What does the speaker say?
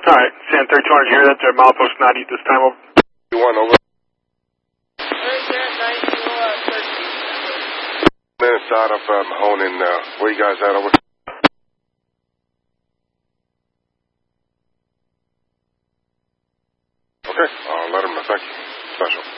Alright, San 3200, you're that's our milepost 90 this time, over. You want over? Minutes out of Honan, where you guys at, over? Okay, I'll let him know.